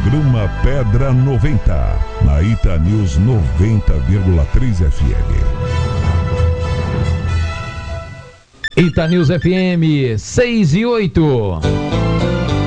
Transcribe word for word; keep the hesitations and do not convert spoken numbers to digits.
Programa Pedra noventa, na Itanews noventa vírgula três F M. Itanews F M seis e oito.